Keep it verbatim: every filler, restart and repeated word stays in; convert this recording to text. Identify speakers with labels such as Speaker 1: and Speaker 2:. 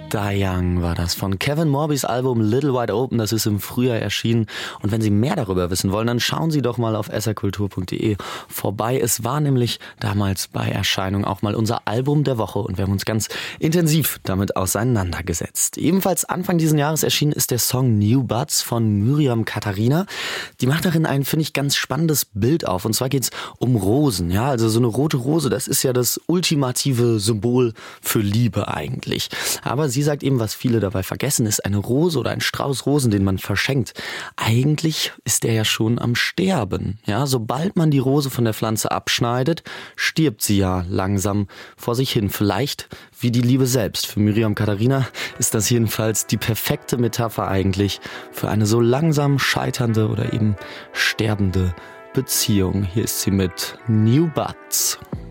Speaker 1: Die Young war das von Kevin Morbys Album Little Wide Open. Das ist im Frühjahr erschienen. Und wenn Sie mehr darüber wissen wollen, dann schauen Sie doch mal auf s r kultur punkt d e vorbei. Es war nämlich damals bei Erscheinung auch mal unser Album der Woche und wir haben uns ganz intensiv damit auseinandergesetzt. Ebenfalls Anfang dieses Jahres erschienen ist der Song New Buds von Myriam Katharina. Die macht darin ein, finde ich, ganz spannendes Bild auf. Und zwar geht es um Rosen. Ja, also so eine rote Rose, das ist ja das ultimative Symbol für Liebe eigentlich. Aber sie sagt eben, was viele dabei vergessen, ist eine Rose oder ein Strauß Rosen, den man verschenkt. Eigentlich ist der ja schon am Sterben. Ja, sobald man die Rose von der Pflanze abschneidet, stirbt sie ja langsam vor sich hin. Vielleicht wie die Liebe selbst. Für Myriam Katharina ist das jedenfalls die perfekte Metapher eigentlich für eine so langsam scheiternde oder eben sterbende Beziehung. Hier ist sie mit New Buds.